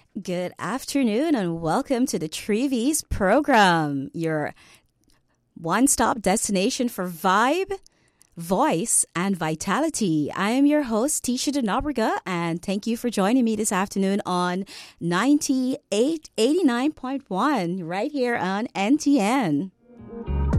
Good afternoon and welcome to the Treevies program, your one-stop destination for vibe, voice, and vitality. I am your host, Tisha Denabriga, and thank you for joining me this afternoon on 9889.1 right here on NTN.